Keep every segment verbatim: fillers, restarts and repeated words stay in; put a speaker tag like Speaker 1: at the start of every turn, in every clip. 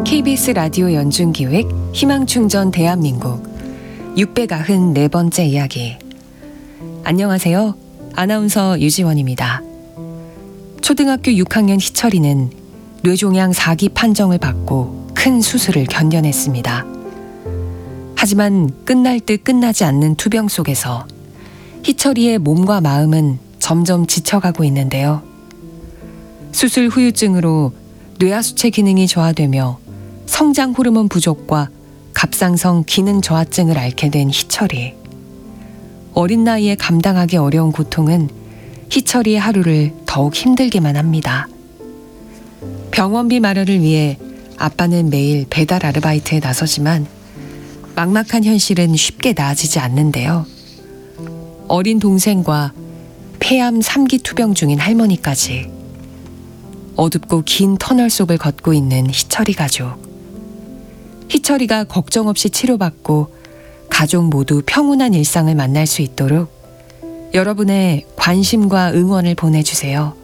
Speaker 1: 케이비에스 라디오 연중기획 희망충전 대한민국 육백구십사 번째 이야기. 안녕하세요. 아나운서 유지원입니다. 초등학교 육 학년 희철이는 뇌종양 사 기 판정을 받고 큰 수술을 견뎌냈습니다. 하지만 끝날 듯 끝나지 않는 투병 속에서 희철이의 몸과 마음은 점점 지쳐가고 있는데요. 수술 후유증으로 뇌하수체 기능이 저하되며 성장 호르몬 부족과 갑상선 기능 저하증을 앓게 된 희철이. 어린 나이에 감당하기 어려운 고통은 희철이의 하루를 더욱 힘들게만 합니다. 병원비 마련을 위해 아빠는 매일 배달 아르바이트에 나서지만 막막한 현실은 쉽게 나아지지 않는데요. 어린 동생과 폐암 삼 기 투병 중인 할머니까지 어둡고 긴 터널 속을 걷고 있는 희철이 가족. 희철이가 걱정 없이 치료받고 가족 모두 평온한 일상을 만날 수 있도록 여러분의 관심과 응원을 보내주세요.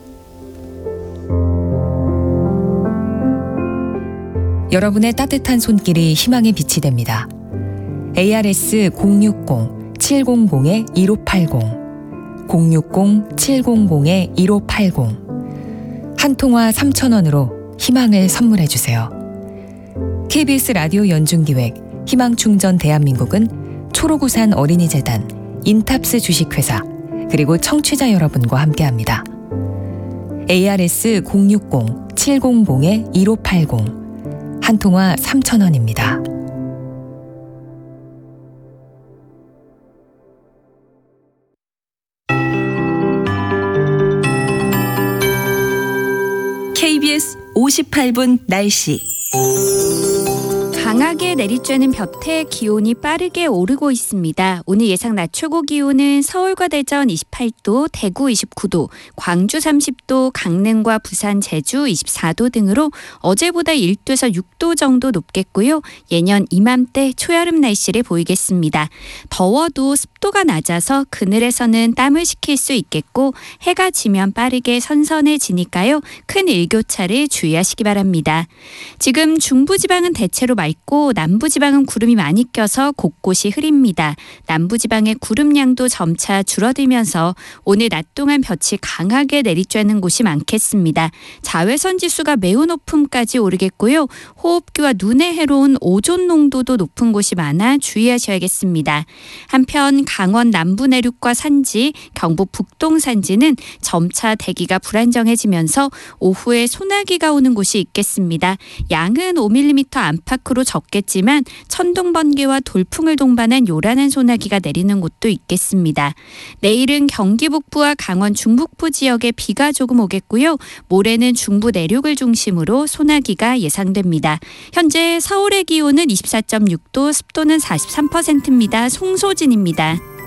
Speaker 1: 여러분의 따뜻한 손길이 희망의 빛이 됩니다. 에이아르에스 공육공 칠공공 일오팔공 공육공 칠공공 일오팔공 한 통화 삼천 원으로 희망을 선물해 주세요. 케이비에스 라디오 연중기획 희망충전 대한민국은 초록우산 어린이재단, 인탑스 주식회사, 그리고 청취자 여러분과 함께합니다. 에이아르에스 공육공 칠공공 일오팔공 한 통화 삼천 원입니다.
Speaker 2: 케이비에스 오십팔 분 날씨.
Speaker 3: 강하게 내리쬐는 볕에 기온이 빠르게 오르고 있습니다. 오늘 예상 낮 최고 기온은 서울과 대전 이십팔 도, 대구 이십구 도, 광주 삼십 도, 강릉과 부산, 제주 이십사 도 등으로 어제보다 일 도에서 육 도 정도 높겠고요. 예년 이맘때 초여름 날씨를 보이겠습니다. 더워도 습도가 낮아서 그늘에서는 땀을 식힐 수 있겠고 해가 지면 빠르게 선선해지니까요. 큰 일교차를 주의하시기 바랍니다. 지금 중부지방은 대체로 맑고 남부지방은 구름이 많이 껴서 곳곳이 흐립니다. 남부지방의 구름량도 점차 줄어들면서 오늘 낮 동안 볕이 강하게 내리쬐는 곳이 많겠습니다. 자외선 지수가 매우 높음까지 오르겠고요. 호흡기와 눈에 해로운 오존 농도도 높은 곳이 많아 주의하셔야겠습니다. 한편 강원 남부 내륙과 산지, 경북 북동 산지는 점차 대기가 불안정해지면서 오후에 소나기가 오는 곳이 있겠습니다. 양은 오 밀리미터 안팎으로 적겠지만 천둥, 번개와 돌풍을 동반한 요란한 소나기가 내리는 곳도 있겠습니다. 내일은 경기 북부와 강원 중북부 지역에 비가 조금 오겠고요. 모레는 중부 내륙을 중심으로 소나기가 예상됩니다. 현재 서울의 기온은 이십사 점 육 도, 습도는 사십삼 퍼센트입니다. 송소진입니다.